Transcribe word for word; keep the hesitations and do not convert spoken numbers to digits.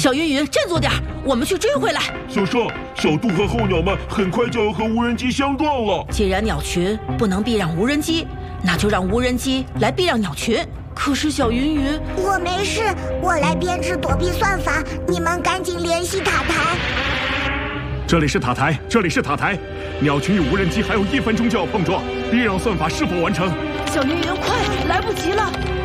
小云云，振作点，我们去追回来。 小少，小度和候鸟们很快就要和无人机相撞了。 既然鸟群不能避让无人机，那就让无人机来避让鸟群。可是小云云， 我没事，我来编制躲避算法，你们赶紧联系塔台。 这里是塔台，这里是塔台，鸟群与无人机还有一分钟就要碰撞，避让算法是否完成？ 小云云，快，来不及了！